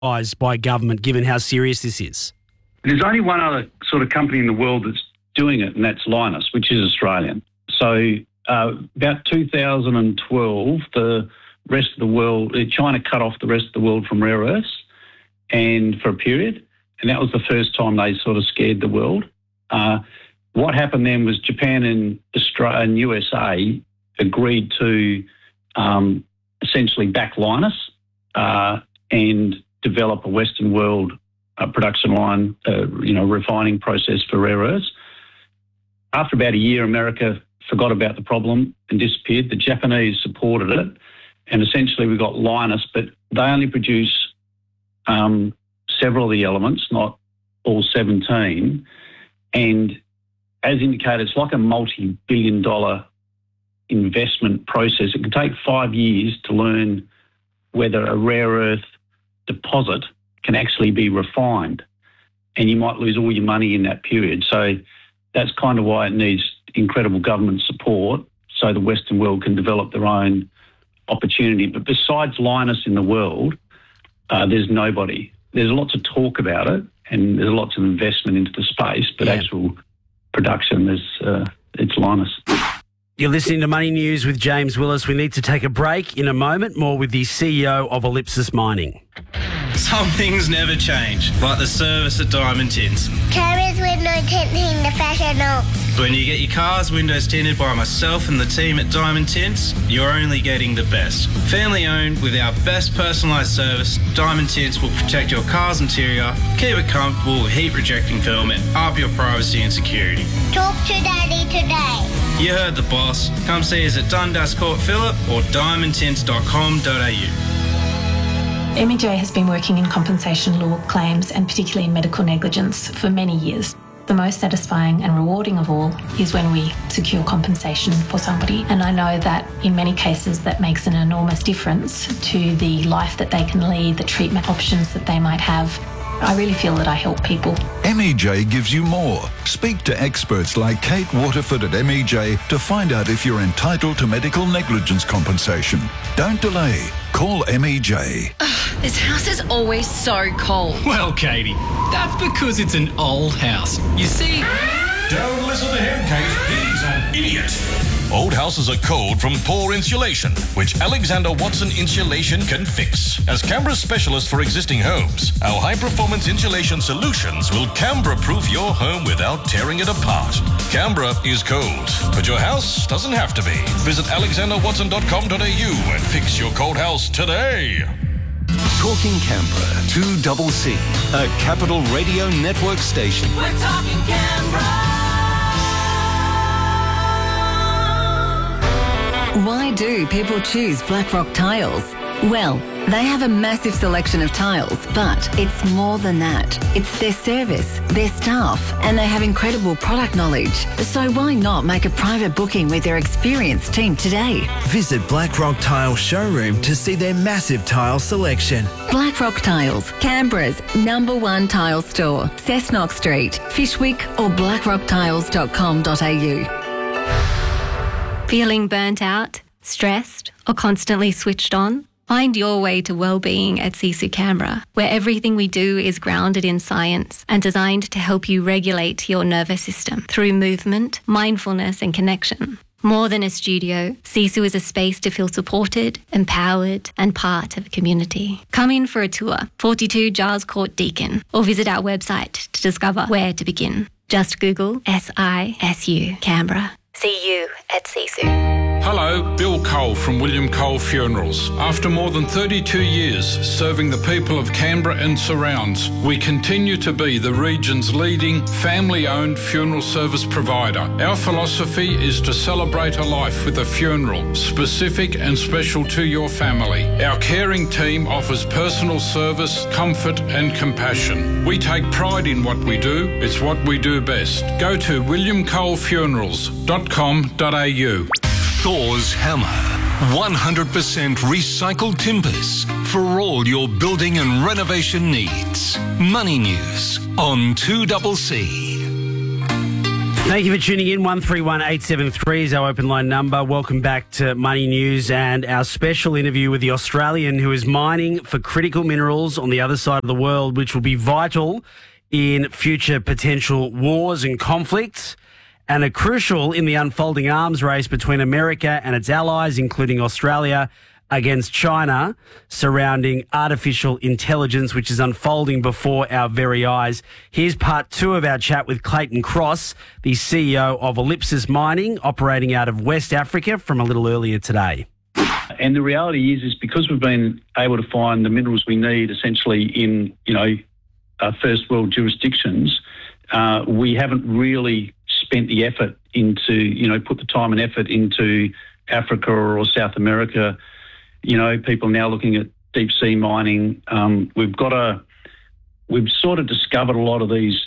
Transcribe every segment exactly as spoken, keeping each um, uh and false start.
by government, given how serious this is? There's only one other sort of company in the world that's doing it, and that's Lynas, which is Australian. So uh, about two thousand twelve, the rest of the world, China cut off the rest of the world from rare earths, and for a period, and that was the first time they sort of scared the world. Uh, what happened then was Japan and Australia and U S A agreed to um, essentially back Lynas uh, and develop a Western world uh, production line, uh, you know, refining process for rare earths. After about a year, America forgot about the problem and disappeared. The Japanese supported it, and essentially we got Lynas, but they only produce um, several of the elements, not all seventeen. And as indicated, it's like a multi-billion dollar investment process. It can take five years to learn whether a rare earth deposit can actually be refined, and you might lose all your money in that period. So that's kind of why it needs incredible government support so the Western world can develop their own opportunity. But besides Lynas in the world, uh, there's nobody. There's lots of talk about it, and there's lots of investment into the space, but yeah. actual production, there's uh, it's Lynas. You're listening to Money News with James Willis. We need to take a break in a moment. More with the C E O of Ellipsis Mining. Some things never change, like the service at Diamond Tints. Carriers window tinting the professional. When you get your car's windows tinted by myself and the team at Diamond Tints, you're only getting the best. Family owned with our best personalised service, Diamond Tints will protect your car's interior, keep it comfortable with heat rejecting film, and up your privacy and security. Talk to Daddy today. You heard the boss. Come see us at Dundas Court Phillip or diamond tints dot com dot a u. M E J has been working in compensation law claims and particularly in medical negligence for many years. The most satisfying and rewarding of all is when we secure compensation for somebody, and I know that in many cases that makes an enormous difference to the life that they can lead, the treatment options that they might have. I really feel that I help people. M E J gives you more. Speak to experts like Kate Waterford at M E J to find out if you're entitled to medical negligence compensation. Don't delay. Call M E J. Ugh, this house is always so cold. Well, Katie, that's because it's an old house. You see... Don't listen to him, Kate. He's an idiot. Old houses are cold from poor insulation, which Alexander Watson Insulation can fix. As Canberra's specialist for existing homes, our high-performance insulation solutions will Canberra-proof your home without tearing it apart. Canberra is cold, but your house doesn't have to be. Visit alexander watson dot com dot a u and fix your cold house today. Talking Canberra, two C C, a Capital Radio Network station. We're talking Canberra. Why do people choose Blackrock Tiles? Well, they have a massive selection of tiles, but it's more than that. It's their service, their staff, and they have incredible product knowledge. So why not make a private booking with their experienced team today? Visit Blackrock Tile Showroom to see their massive tile selection. Blackrock Tiles, Canberra's number one tile store. Cessnock Street, Fishwick or blackrock tiles dot com dot a u. Feeling burnt out, stressed, or constantly switched on? Find your way to well-being at Sisu Canberra, where everything we do is grounded in science and designed to help you regulate your nervous system through movement, mindfulness, and connection. More than a studio, Sisu is a space to feel supported, empowered, and part of a community. Come in for a tour, forty-two Giles Court, Deakin, or visit our website to discover where to begin. Just Google S I S U Canberra. See you at Sisu. Hello, Bill Cole from William Cole Funerals. After more than thirty-two years serving the people of Canberra and surrounds, we continue to be the region's leading family-owned funeral service provider. Our philosophy is to celebrate a life with a funeral, specific and special to your family. Our caring team offers personal service, comfort and compassion. We take pride in what we do. It's what we do best. Go to william cole funerals dot com dot a u. Thor's Hammer. one hundred percent recycled timbers for all your building and renovation needs. Money News on two C C. Thank you for tuning in. one three one eight seven three is our open line number. Welcome back to Money News and our special interview with the Australian who is mining for critical minerals on the other side of the world, which will be vital in future potential wars and conflicts, and are crucial in the unfolding arms race between America and its allies, including Australia, against China, surrounding artificial intelligence, which is unfolding before our very eyes. Here's part two of our chat with Clayton Cross, the C E O of Ellipsis Mining, operating out of West Africa, from a little earlier today. And the reality is, is because we've been able to find the minerals we need essentially in, you know, uh, first world jurisdictions, uh, we haven't really spent the effort into, you know, put the time and effort into Africa or South America. You know, people are now looking at deep sea mining. Um, we've got a, we've sort of discovered a lot of these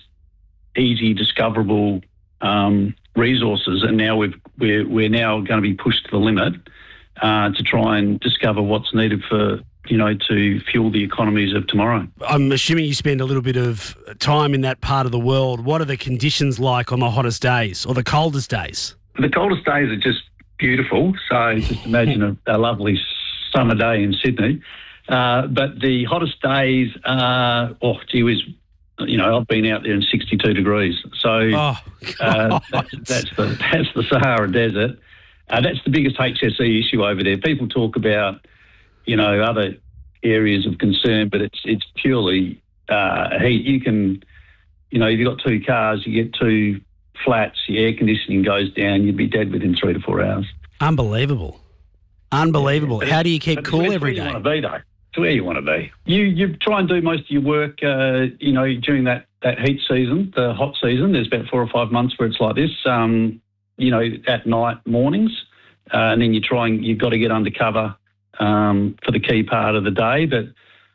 easy discoverable um, resources, and now we've, we're we're now going to be pushed to the limit uh, to try and discover what's needed for, you know, to fuel the economies of tomorrow. I'm assuming you spend a little bit of time in that part of the world. What are the conditions like on the hottest days or the coldest days? The coldest days are just beautiful. So just imagine a, a lovely summer day in Sydney. Uh, but the hottest days are, oh, gee whiz, you know, I've been out there in sixty-two degrees. So oh, uh, that's, that's, the, that's the Sahara Desert. Uh, that's the biggest H S E issue over there. People talk about, you know, other areas of concern, but it's it's purely uh, heat. You can, you know, if you've got two cars, you get two flats, your air conditioning goes down, you'd be dead within three to four hours. Unbelievable. Unbelievable. Yeah, How do you keep cool every day? It's where you want to be, though. It's where you want to be. You you try and do most of your work, uh, you know, during that, that heat season, the hot season. There's about four or five months where it's like this, um, you know, at night, mornings, uh, and then you try and you've got to get under cover um, for the key part of the day. But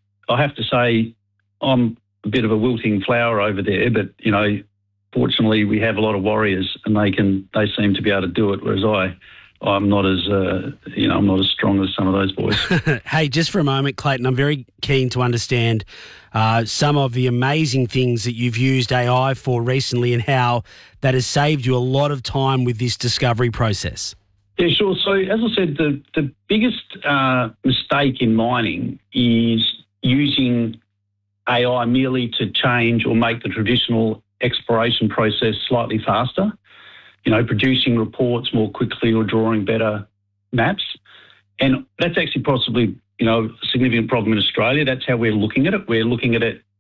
I have to say, I'm a bit of a wilting flower over there, but, you know, fortunately we have a lot of warriors and they can they seem to be able to do it, whereas I... I'm not as, uh, you know, I'm not as strong as some of those boys. Hey, just for a moment, Clayton, I'm very keen to understand uh, some of the amazing things that you've used A I for recently and how that has saved you a lot of time with this discovery process. Yeah, sure. So, as I said, the, the biggest uh, mistake in mining is using A I merely to change or make the traditional exploration process slightly faster. You know, producing reports more quickly or drawing better maps. And that's actually possibly, you know, a significant problem in Australia. That's how we're looking at it. We're looking at it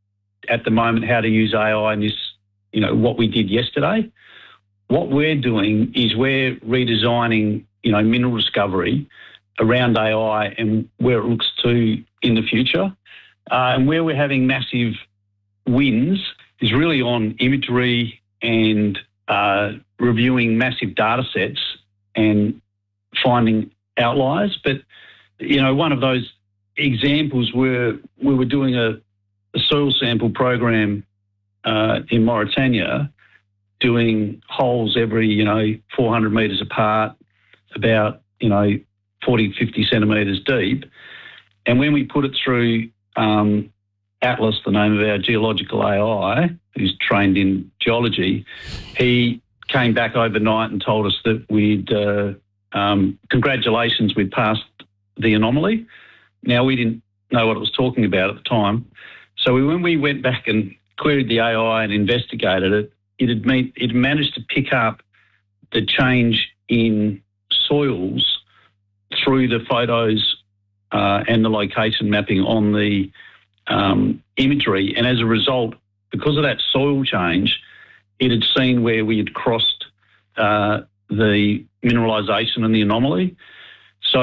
at the moment, how to use A I in this, you know, what we did yesterday. What we're doing is we're redesigning, you know, mineral discovery around A I and where it looks to in the future. Uh, and where we're having massive wins is really on imagery and uh, reviewing massive data sets and finding outliers. But, you know, one of those examples where we were doing a, a soil sample program uh, in Mauritania, doing holes every, you know, four hundred metres apart, about, you know, forty, fifty centimetres deep. And when we put it through um, Atlas, the name of our geological A I, who's trained in geology, he came back overnight and told us that we'd, uh, um, congratulations, we'd passed the anomaly. Now, we didn't know what it was talking about at the time. So we, when we went back and queried the A I and investigated it, it had made, it managed to pick up the change in soils through the photos uh, and the location mapping on the um, imagery. And as a result, because of that soil change, it had seen where we had crossed uh, the mineralisation and the anomaly. So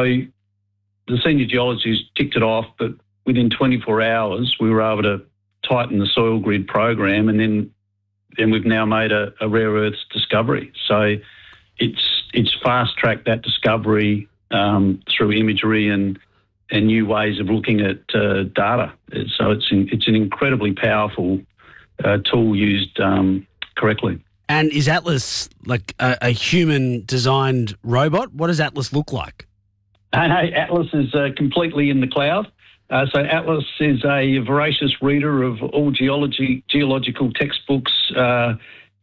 the senior geologist ticked it off, but within twenty-four hours, we were able to tighten the soil grid program, and then and we've now made a, a rare earths discovery. So it's it's fast-tracked that discovery um, through imagery and and new ways of looking at uh, data. So it's in, it's an incredibly powerful uh, tool used um, correctly. And is Atlas like a, a human-designed robot? What does Atlas look like? Uh, no, Atlas is uh, completely in the cloud. Uh, so Atlas is a voracious reader of all geology, geological textbooks. Uh,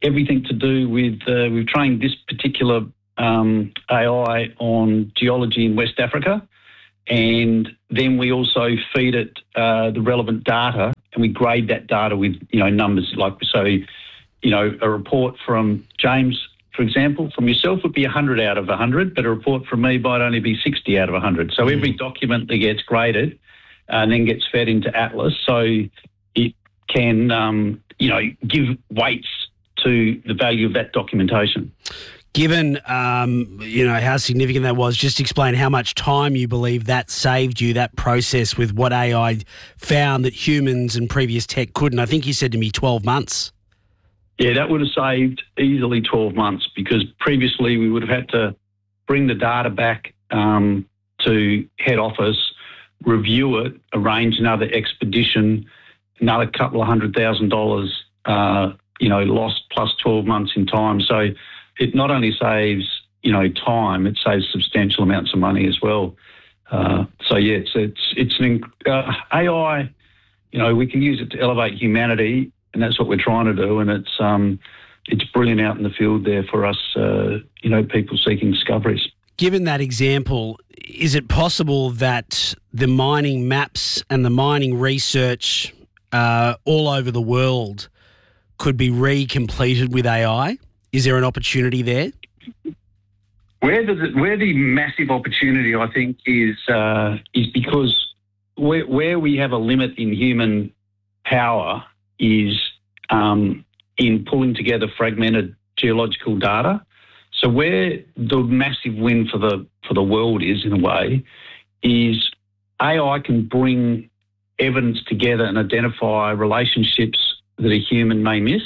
everything to do with, uh, we've trained this particular um, A I on geology in West Africa, and then we also feed it uh, the relevant data, and we grade that data with, you know, numbers like, so, you know, a report from James, for example, from yourself would be one hundred out of one hundred, but a report from me might only be sixty out of one hundred. So every document that gets graded uh, and then gets fed into Atlas, so it can, um, you know, give weights to the value of that documentation. Given, um, you know, how significant that was, just explain how much time you believe that saved you, that process with what A I found that humans and previous tech couldn't. I think you said to me twelve months. Yeah, that would have saved easily twelve months, because previously we would have had to bring the data back um, to head office, review it, arrange another expedition, another couple of hundred thousand dollars, uh, you know, lost, plus twelve months in time. So it not only saves, you know, time, it saves substantial amounts of money as well. Uh, so, yeah, it's, it's, it's an uh, A I, you know, we can use it to elevate humanity, and that's what we're trying to do. And it's um, it's brilliant out in the field there for us, uh, you know, people seeking discoveries. Given that example, is it possible that the mining maps and the mining research uh, all over the world could be re-completed with A I? Is there an opportunity there? Where does it, where the massive opportunity, I think, is uh, is because where, where we have a limit in human power is um, in pulling together fragmented geological data. So where the massive win for the for the world is, in a way, is A I can bring evidence together and identify relationships that a human may miss,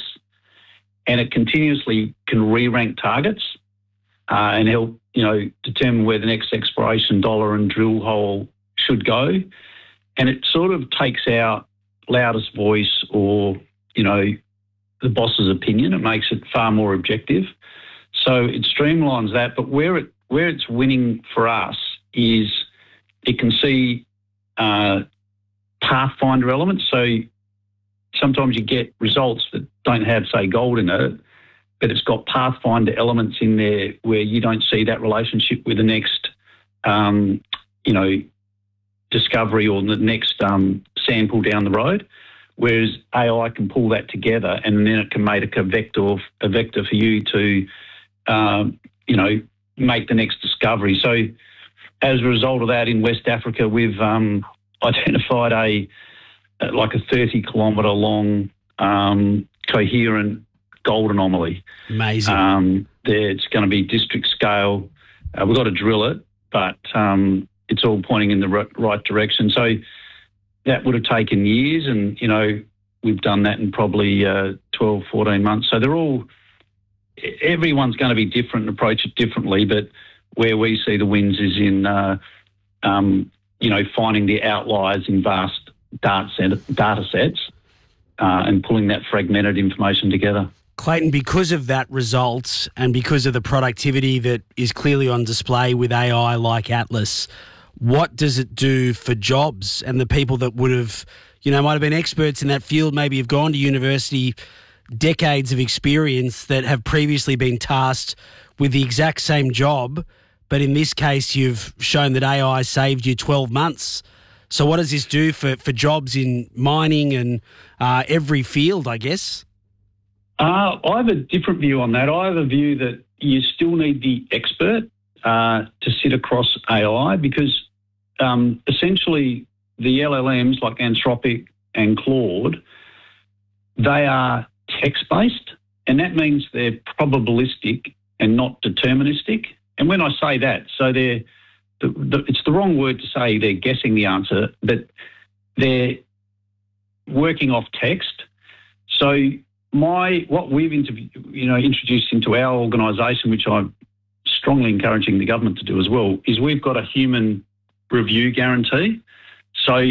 and it continuously can re-rank targets uh, and help, you know, determine where the next exploration dollar and drill hole should go. And it sort of takes out loudest voice or, you know, the boss's opinion. It makes it far more objective. So it streamlines that. But where it where it's winning for us is it can see uh, pathfinder elements. So sometimes you get results that don't have, say, gold in it, but it's got pathfinder elements in there where you don't see that relationship with the next, um, you know, discovery or the next um, sample down the road. Whereas A I can pull that together, and then it can make a vector, a vector for you to, um, you know, make the next discovery. So as a result of that, in West Africa, we've um, identified a like a thirty kilometre long um, coherent gold anomaly. Amazing. Um, there, it's going to be district scale. Uh, we've got to drill it, but um, it's all pointing in the r- right direction. So that would have taken years, and, you know, we've done that in probably uh, twelve, fourteen months. So they're all, everyone's going to be different and approach it differently, but where we see the wins is in, uh, um, you know, finding the outliers in vast data, set, data sets uh, and pulling that fragmented information together. Clayton, because of that result and because of the productivity that is clearly on display with A I like Atlas, what does it do for jobs and the people that would have, you know, might have been experts in that field, maybe have gone to university, decades of experience, that have previously been tasked with the exact same job, but in this case you've shown that A I saved you twelve months. So what does this do for, for jobs in mining and uh, every field, I guess? Uh, I have a different view on that. I have a view that you still need the expert uh, to sit across A I, because um, essentially the L L Ms like Anthropic and Claude, they are text-based, and that means they're probabilistic and not deterministic. And when I say that, so they're the, the, it's the wrong word to say they're guessing the answer, but they're working off text. So my what we've interview, you know, introduced into our organisation, which I'm strongly encouraging the government to do as well, is we've got a human review guarantee. So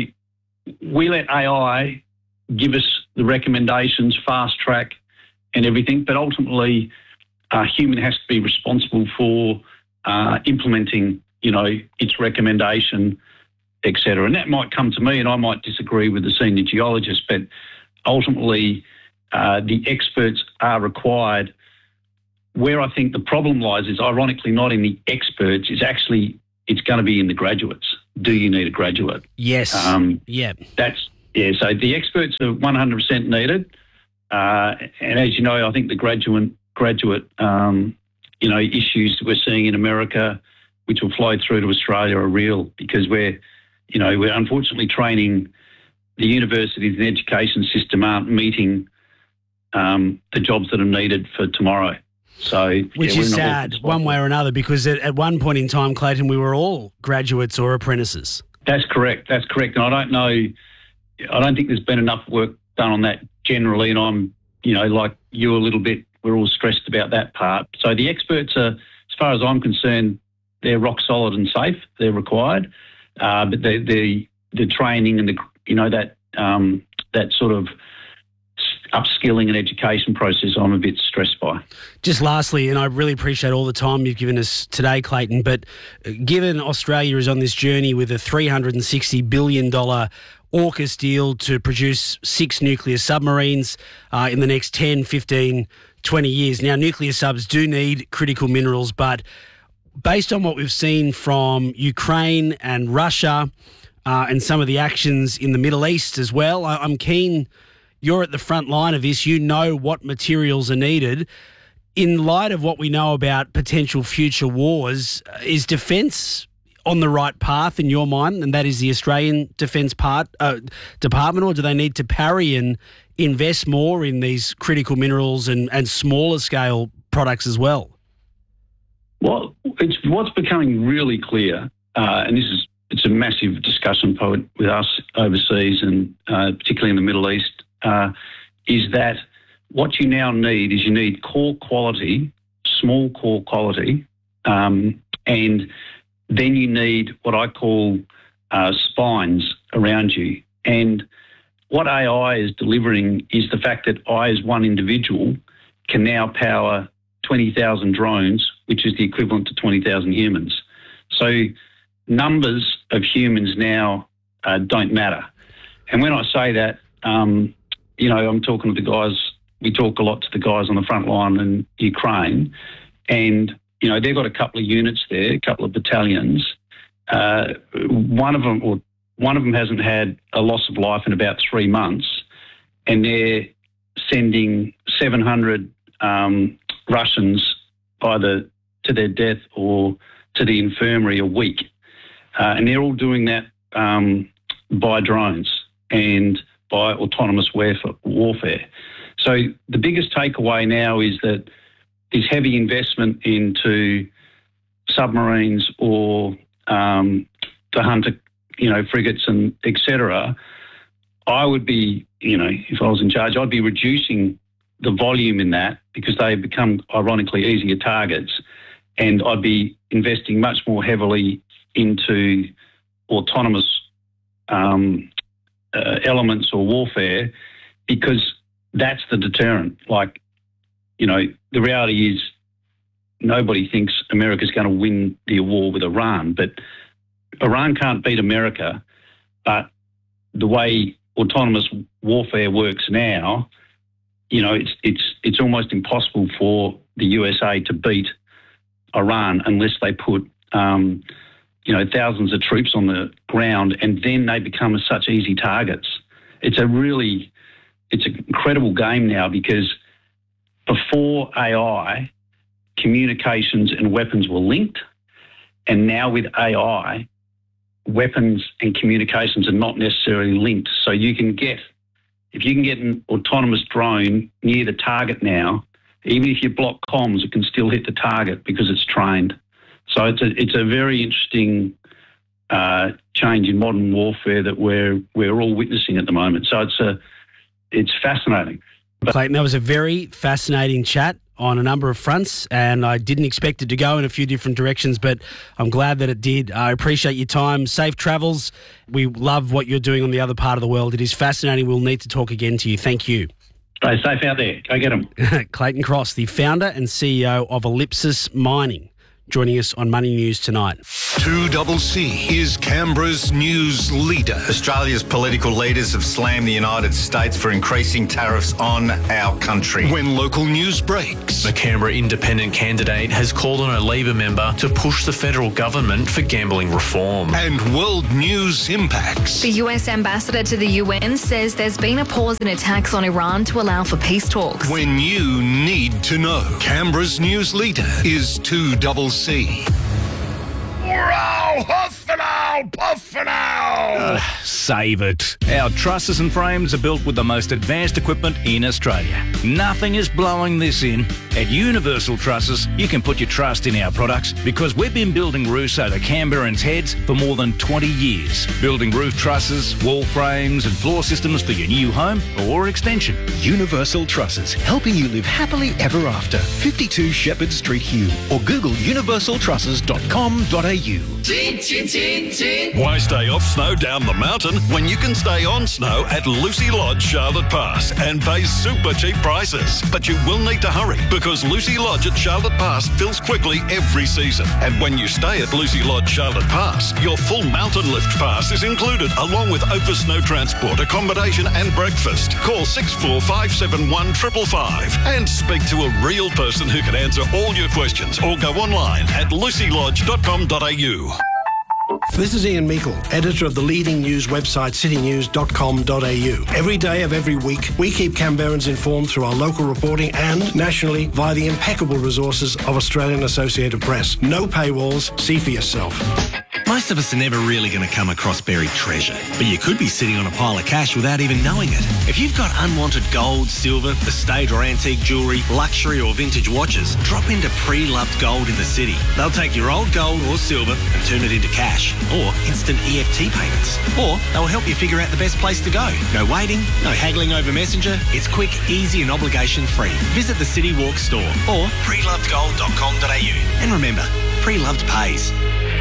we let A I give us the recommendations, fast track and everything, but ultimately a human has to be responsible for uh, implementing, you know, its recommendation, et cetera. And that might come to me and I might disagree with the senior geologist, but ultimately uh, the experts are required. Where I think the problem lies is, ironically, not in the experts, it's actually, it's going to be in the graduates. Do you need a graduate? Yes. Um, yeah. That's, yeah, so the experts are one hundred percent needed. Uh, and as you know, I think the graduate, graduate um, you know, issues that we're seeing in America, which will flow through to Australia, are real, because we're, you know, we're unfortunately training, the universities and education system aren't meeting um, the jobs that are needed for tomorrow. So, Which yeah, is sad, one way or another, because at, at one point in time, Clayton, we were all graduates or apprentices. That's correct. That's correct. And I don't know, I don't think there's been enough work done on that generally. And I'm, you know, like you a little bit, we're all stressed about that part. So the experts are, as far as I'm concerned, they're rock solid and safe. They're required. Uh, but the, the, the training and the, you know, that, um, that sort of upskilling and education process I'm a bit stressed by. Just lastly, and I really appreciate all the time you've given us today, Clayton, but given Australia is on this journey with a three hundred sixty billion dollars AUKUS deal to produce six nuclear submarines uh, in the next ten, fifteen, twenty years. Now, nuclear subs do need critical minerals, but based on what we've seen from Ukraine and Russia uh, and some of the actions in the Middle East as well, I- I'm keen... You're at the front line of this. You know what materials are needed. In light of what we know about potential future wars, is defence on the right path in your mind, and that is the Australian Defence part uh, Department, or do they need to parry and invest more in these critical minerals and, and smaller scale products as well? Well, it's what's becoming really clear, uh, and this is it's a massive discussion point with us overseas and uh, particularly in the Middle East, Uh, is that what you now need is you need core quality, small core quality, um, and then you need what I call uh, spines around you. And what A I is delivering is the fact that I, as one individual, can now power twenty thousand drones, which is the equivalent to twenty thousand humans. So numbers of humans now uh, don't matter. And when I say that, um, you know, I'm talking to the guys, we talk a lot to the guys on the front line in Ukraine, and, you know, they've got a couple of units there, a couple of battalions. Uh, one of them, or one of them hasn't had a loss of life in about three months, and they're sending seven hundred um, Russians either to their death or to the infirmary a week. Uh, and they're all doing that um, by drones and by autonomous warfare. So the biggest takeaway now is that this heavy investment into submarines or um, the Hunter, you know, frigates and et cetera, I would be, you know, if I was in charge, I'd be reducing the volume in that because they become, ironically, easier targets, and I'd be investing much more heavily into autonomous um Uh, elements or warfare, because that's the deterrent. Like, you know, the reality is nobody thinks America's going to win the war with Iran, but Iran can't beat America. But the way autonomous warfare works now, you know, it's it's it's almost impossible for the U S A to beat Iran unless they put um, you know, thousands of troops on the ground, and then they become such easy targets. It's a really, it's an incredible game now, because before A I, communications and weapons were linked, and now with A I, weapons and communications are not necessarily linked. So you can get, if you can get an autonomous drone near the target now, even if you block comms, it can still hit the target because it's trained. So it's a it's a very interesting uh, change in modern warfare that we're we're all witnessing at the moment. So it's a it's fascinating. But Clayton, that was a very fascinating chat on a number of fronts, and I didn't expect it to go in a few different directions, but I'm glad that it did. I appreciate your time. Safe travels. We love what you're doing on the other part of the world. It is fascinating. We'll need to talk again to you. Thank you. Stay safe out there. Go get them. Clayton Cross, the founder and C E O of Ellipsis Mining. joining us on Money News tonight. two C is Canberra's news leader. Australia's political leaders have slammed the United States for increasing tariffs on our country. When local news breaks. The Canberra Independent candidate has called on a Labor member to push the federal government for gambling reform. And world news impacts. The U S ambassador to the U N says there's been a pause in attacks on Iran to allow for peace talks. When you need to know, Canberra's news leader is two C. Wow, huff and owl, puff and owl. Uh, save it. Our trusses and frames are built with the most advanced equipment in Australia. Nothing is blowing this in. At Universal Trusses, you can put your trust in our products because we've been building roofs over Canberrans' heads for more than twenty years. Building roof trusses, wall frames and floor systems for your new home or extension. Universal Trusses, helping you live happily ever after. fifty-two Shepherd Street, Hume, or Google universal trusses dot com dot a u. Chin, chin, chin, chin. Why stay off snow down the mountain when you can stay on snow at Lucy Lodge, Charlotte Pass and pay super cheap prices? But you will need to hurry because Lucy Lodge at Charlotte Pass fills quickly every season. And when you stay at Lucy Lodge, Charlotte Pass, your full mountain lift pass is included along with Opus Snow Transport, accommodation and breakfast. Call six four five seven one five five five and speak to a real person who can answer all your questions or go online at lucy lodge dot com dot a u. This is Ian Meikle, editor of the leading news website city news dot com dot a u. Every day of every week, we keep Canberrans informed through our local reporting and nationally via the impeccable resources of Australian Associated Press. No paywalls, see for yourself. Most of us are never really going to come across buried treasure, but you could be sitting on a pile of cash without even knowing it. If you've got unwanted gold, silver, estate or antique jewellery, luxury or vintage watches, drop into Pre-Loved Gold in the city. They'll take your old gold or silver and turn it into cash or instant E F T payments. Or they'll help you figure out the best place to go. No waiting, no haggling over Messenger. It's quick, easy and obligation free. Visit the City Walk store or pre loved gold dot com dot a u. And remember, Pre-Loved pays.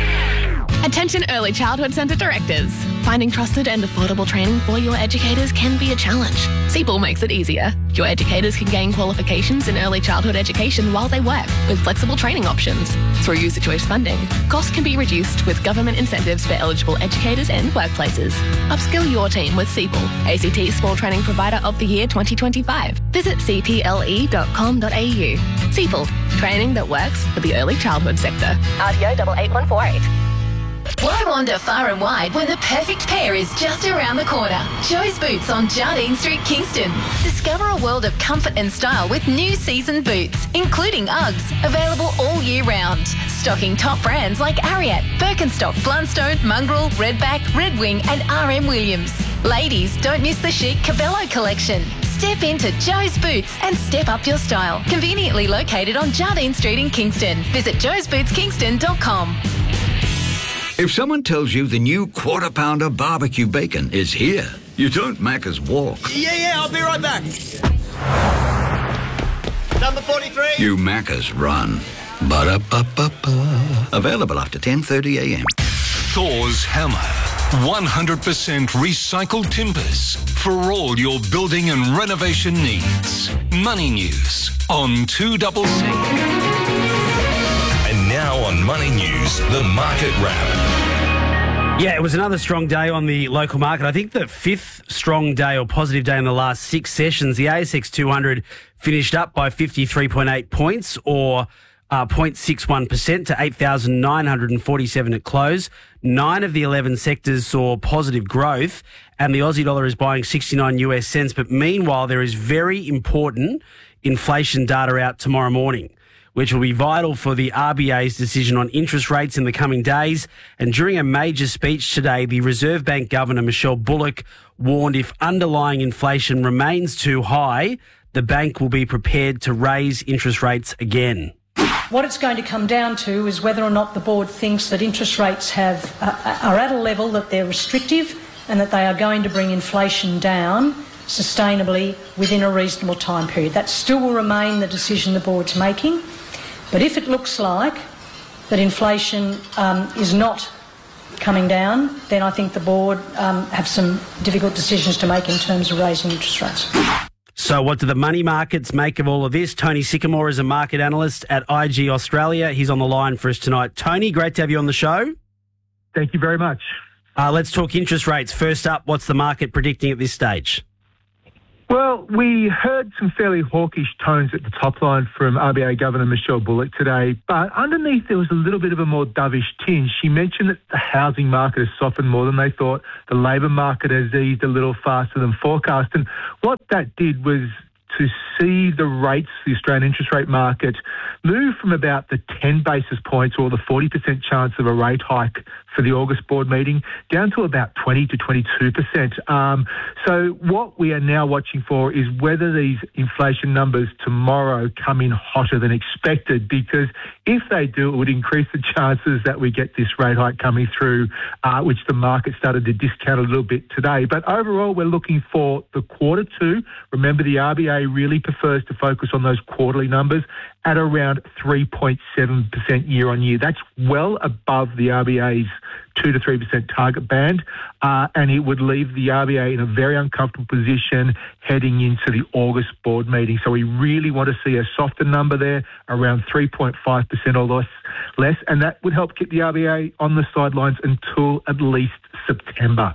Attention Early Childhood Centre directors. Finding trusted and affordable training for your educators can be a challenge. C B L makes it easier. Your educators can gain qualifications in early childhood education while they work with flexible training options. Through user choice funding, costs can be reduced with government incentives for eligible educators and workplaces. Upskill your team with C B L, A C T Small Training Provider of the Year twenty twenty-five. Visit c p l e dot com dot a u. C B L, training that works for the early childhood sector. R T O eight eight one four eight. Why wander far and wide when the perfect pair is just around the corner? Joe's Boots on Jardine Street, Kingston. Discover a world of comfort and style with new season boots, including Uggs, available all year round. Stocking top brands like Ariat, Birkenstock, Blundstone, Mongrel, Redback, Red Wing and R M Williams. Ladies, don't miss the chic Cabello collection. Step into Joe's Boots and step up your style. Conveniently located on Jardine Street in Kingston. Visit joes boots kingston dot com. If someone tells you the new Quarter Pounder barbecue bacon is here, you don't Macca's walk. Yeah, yeah, I'll be right back. Number forty-three. You Macca's run. Ba-da-ba-ba-ba. Available after ten thirty a m. Thor's Hammer. one hundred percent recycled timbers for all your building and renovation needs. Money News on two C. Now on Money News, the Market Wrap. Yeah, it was another strong day on the local market. I think the fifth strong day or positive day in the last six sessions. The A S X two hundred finished up by fifty-three point eight points or uh, zero point six one percent to eight thousand nine hundred forty-seven at close. Nine of the eleven sectors saw positive growth and the Aussie dollar is buying sixty-nine US cents. But meanwhile, there is very important inflation data out tomorrow morning, which will be vital for the R B A's decision on interest rates in the coming days. And during a major speech today, the Reserve Bank Governor, Michelle Bullock, warned if underlying inflation remains too high, the bank will be prepared to raise interest rates again. What it's going to come down to is whether or not the board thinks that interest rates have uh, are at a level that they're restrictive and that they are going to bring inflation down sustainably within a reasonable time period. That still will remain the decision the board's making. But if it looks like that inflation um, is not coming down, then I think the board um, have some difficult decisions to make in terms of raising interest rates. So what do the money markets make of all of this? Tony Sycamore is a market analyst at I G Australia. He's on the line for us tonight. Tony, great to have you on the show. Thank you very much. Uh, let's talk interest rates. First up, what's the market predicting at this stage? Well, we heard some fairly hawkish tones at the top line from R B A Governor Michelle Bullock today, but underneath there was a little bit of a more dovish tinge. She mentioned that the housing market has softened more than they thought. The labour market has eased a little faster than forecast. And what that did was to see the rates, the Australian interest rate market, move from about the ten basis points or the forty percent chance of a rate hike for the August board meeting down to about twenty to twenty-two percent. Um, so what we are now watching for is whether these inflation numbers tomorrow come in hotter than expected, because if they do, it would increase the chances that we get this rate hike coming through, uh, which the market started to discount a little bit today. But overall, we're looking for the quarter two. Remember, the R B A really prefers to focus on those quarterly numbers at around three point seven percent year on year. That's well above the R B A's two to three percent target band, uh, and it would leave the R B A in a very uncomfortable position heading into the August board meeting. So we really want to see a softer number there, around three point five percent or less, less, and that would help keep the R B A on the sidelines until at least September.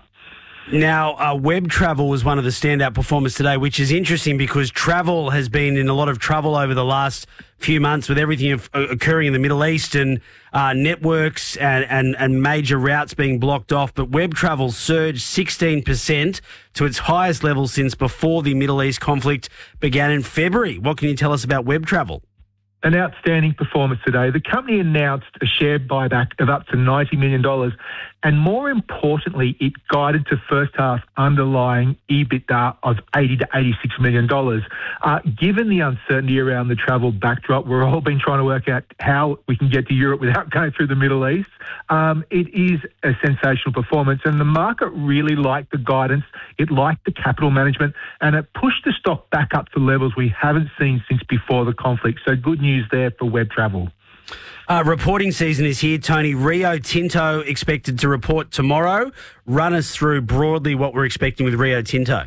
Now, uh, web travel was one of the standout performers today, which is interesting because travel has been in a lot of trouble over the last few months with everything of, uh, occurring in the Middle East and uh, networks and, and, and major routes being blocked off. But web travel surged sixteen percent to its highest level since before the Middle East conflict began in February. What can you tell us about web travel? An outstanding performance today. The company announced a share buyback of up to ninety million dollars, and more importantly, it guided to first half underlying EBITDA of eighty to eighty-six million dollars. Uh, given the uncertainty around the travel backdrop, we're all been trying to work out how we can get to Europe without going through the Middle East. Um, it is a sensational performance, and the market really liked the guidance. It liked the capital management, and it pushed the stock back up to levels we haven't seen since before the conflict. So good news there for web travel. Uh, reporting season is here, Tony. Rio Tinto expected to report tomorrow. Run us through broadly what we're expecting with Rio Tinto.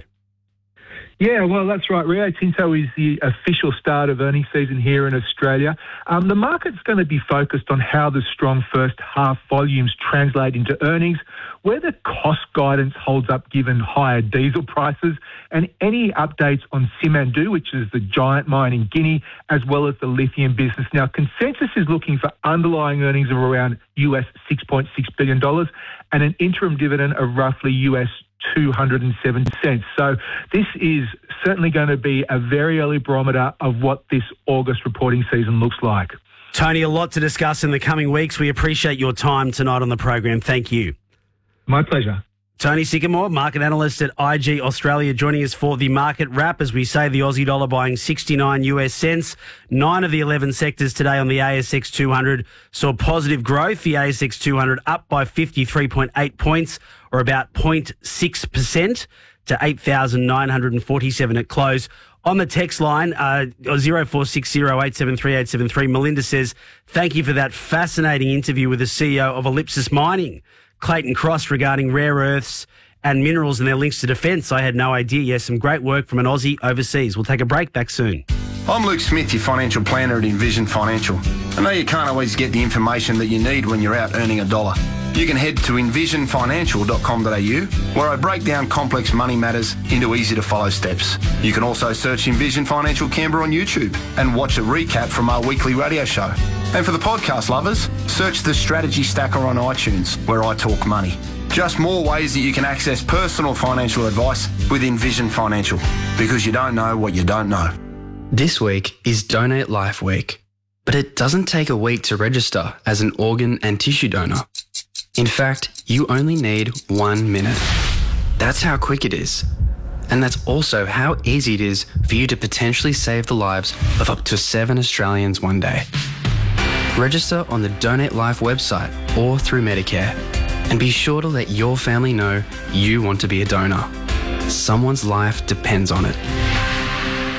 Yeah, well, that's right. Rio Tinto is the official start of earnings season here in Australia. Um, the market's going to be focused on how the strong first half volumes translate into earnings, where the cost guidance holds up given higher diesel prices, and any updates on Simandou, which is the giant mine in Guinea, as well as the lithium business. Now, consensus is looking for underlying earnings of around U S six point six billion dollars and an interim dividend of roughly U S two hundred seven cents. So this is certainly going to be a very early barometer of what this August reporting season looks like. Tony, a lot to discuss in the coming weeks. We appreciate your time tonight on the program. Thank you. My pleasure. Tony Sycamore, market analyst at I G Australia, joining us for the market wrap. As we say, the Aussie dollar buying sixty-nine U S cents. Nine of the eleven sectors today on the A S X two hundred saw positive growth. The A S X two hundred up by fifty-three point eight points, or about zero point six percent, to eight thousand nine hundred forty-seven at close. On the text line, uh, zero four six zero eight seven three eight seven three, Melinda says, thank you for that fascinating interview with the C E O of Ellipsis Mining, Clayton Cross, regarding rare earths and minerals and their links to defence. I had no idea. Yes, some great work from an Aussie overseas. We'll take a break. Back soon. I'm Luke Smith, your financial planner at Envision Financial. I know you can't always get the information that you need when you're out earning a dollar. You can head to envision financial dot com dot a u, where I break down complex money matters into easy-to-follow steps. You can also search Envision Financial Canberra on YouTube and watch a recap from our weekly radio show. And for the podcast lovers, search the Strategy Stacker on iTunes, where I talk money. Just more ways that you can access personal financial advice with Envision Financial, because you don't know what you don't know. This week is Donate Life Week, but it doesn't take a week to register as an organ and tissue donor. In fact, you only need one minute. That's how quick it is. And that's also how easy it is for you to potentially save the lives of up to seven Australians one day. Register on the Donate Life website or through Medicare, and be sure to let your family know you want to be a donor. Someone's life depends on it.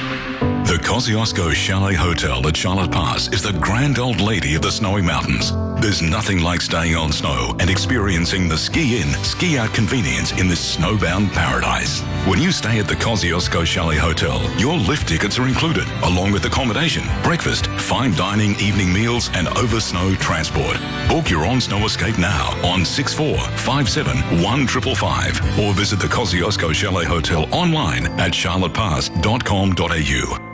The Kosciuszko Chalet Hotel at Charlotte Pass is the grand old lady of the Snowy Mountains. There's nothing like staying on snow and experiencing the ski-in, ski-out convenience in this snowbound paradise. When you stay at the Kosciuszko Chalet Hotel, your lift tickets are included, along with accommodation, breakfast, fine dining, evening meals, and over-snow transport. Book your on-snow escape now on six four five seven one five five five or visit the Kosciuszko Chalet Hotel online at charlottepass dot com dot a u.